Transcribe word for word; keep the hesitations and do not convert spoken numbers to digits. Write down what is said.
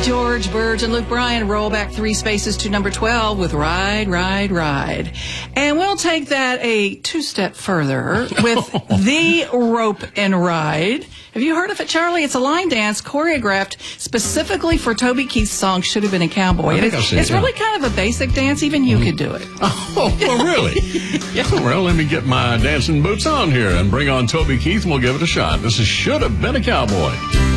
George Burge and Luke Bryan roll back three spaces to number twelve with Ride, Ride, Ride. And we'll take that a two-step further with The Rope and Ride. Have you heard of it, Charlie? It's a line dance choreographed specifically for Toby Keith's song Should Have Been a Cowboy. I think It's, I've seen it's it, yeah. really kind of a basic dance. Even you could do it. Oh, well, really? Yeah. Well, let me get my dancing boots on here and bring on Toby Keith, and we'll give it a shot. This is Should Have Been a Cowboy.